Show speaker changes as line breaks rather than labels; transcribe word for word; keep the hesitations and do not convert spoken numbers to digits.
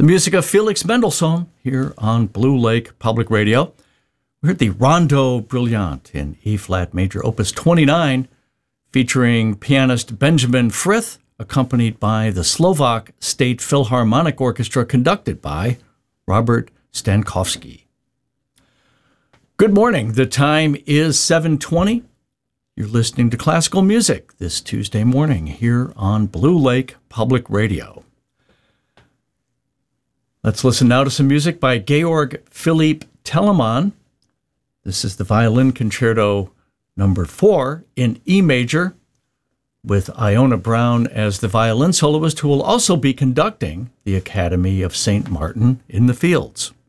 The music of Felix Mendelssohn here on Blue Lake Public Radio. We heard the Rondo Brilliant in E-flat major, opus twenty-nine, featuring pianist Benjamin Frith, accompanied by the Slovak State Philharmonic Orchestra, conducted by Robert Stankowski. Good morning. The time is seven twenty. You're listening to classical music this Tuesday morning here on Blue Lake Public Radio. Let's listen now to some music by Georg Philipp Telemann. This is the Violin Concerto number four in E major, with Iona Brown as the violin soloist, who will also be conducting the Academy of Saint Martin in the Fields.